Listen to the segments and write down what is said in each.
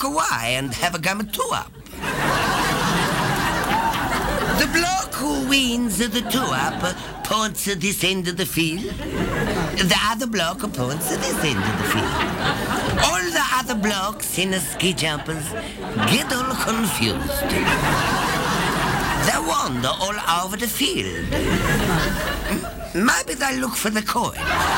block away and have a go at two-up. The block who wins the two-up points at this end of the field. The other block points at this end of the field. All the other blocks in the ski jumpers get all confused. They wander all over the field. Maybe they look for the coin.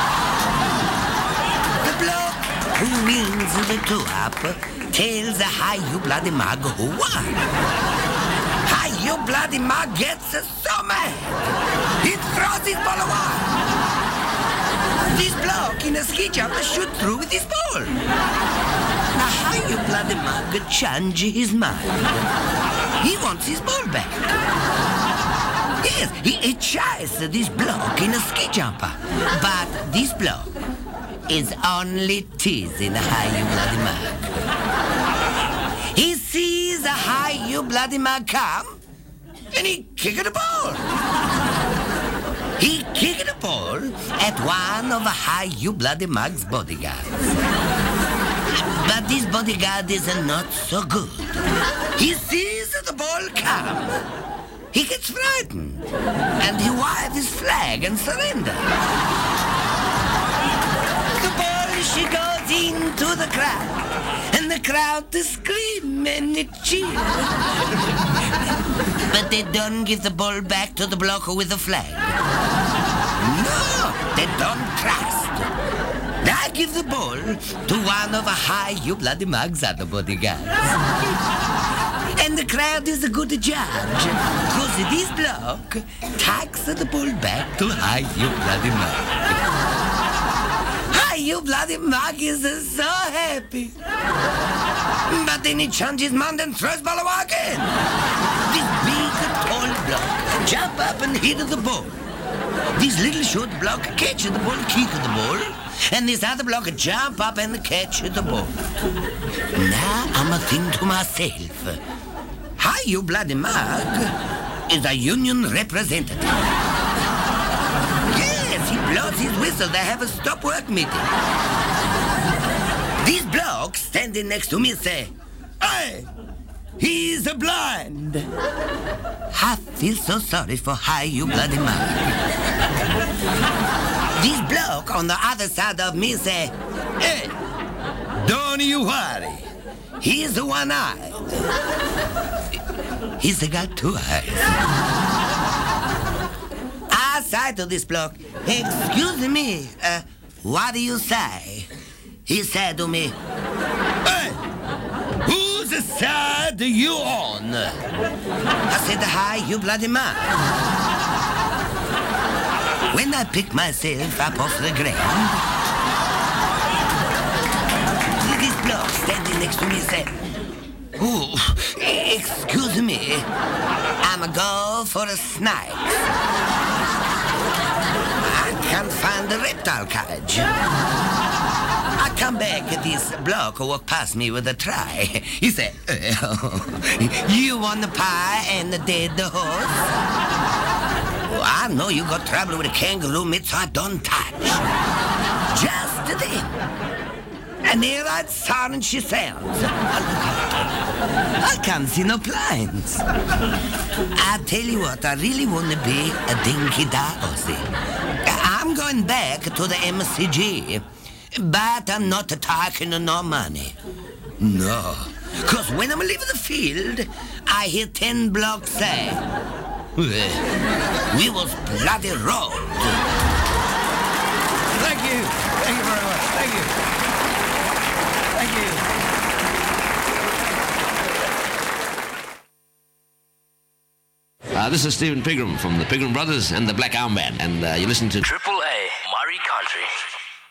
The block who wins the two-up tells the Hi You Bloody Mug who won. Hi You Bloody Mug gets so mad. He throws his ball away. This block in a ski jumper shoot through with his ball. Now Hi You Bloody Mug changes his mind. He wants his ball back. Yes, he chases this block in a ski jumper. But this block is only teasing Hi You Bloody Mug. He sees a Hi You Bloody Mug come, and he kicks the ball. He kicked the ball at one of Hi You Bloody Mug's bodyguards. But this bodyguard is not so good. He sees the ball come. He gets frightened, and he waves his flag and surrenders. The ball, she goes into the crowd, and the crowd scream and cheer. But they don't give the ball back to the block with the flag. No, they don't trust. They give the ball to one of Hi You Bloody Mug's other bodyguards. And the crowd is a good judge, because this block takes the ball back to Hi You Bloody Mug. Hi You Bloody Mug is so happy. But then he changes his mind and throws the ball away again. This big, tall block jump up and hit the ball. This little short block catches the ball, kick the ball, and this other block jump up and catch the ball. Now I'm a think to myself, Hi You Bloody Mug is a union representative. Yes, he blows his whistle. They have a stop work meeting. These blocks standing next to me say, hey, he's blind. I feel so sorry for Hi You Bloody Mug. This block on the other side of me say, hey, don't you worry. He's one-eyed. He's got two eyes. I say to this block, excuse me, what do you say? He said to me, hey, whose side are you on? I said, Hi You Bloody Mug. When I picked myself up off the ground, this block standing next to me said, oh, excuse me, I'm a go for a snake. I can't find the reptile cage. I come back at this bloke who walked past me with a tray. He said, you want the pie and the dead horse? Well, I know you got trouble with a kangaroo meat, so I don't touch. Just then. And here that sound she sounds. I can't see no planes. I tell you what, I really want to be a dinky Aussie. I'm going back to the MCG, but I'm not taking no money. No, because when I'm leaving the field, I hear 10 blocks say, we was bloody robbed. Thank you. Thank you very much. Thank you. Thank you. This is Stephen Pigram from the Pigram Brothers and the Black Armband, and you listen to Triple A Murray Country.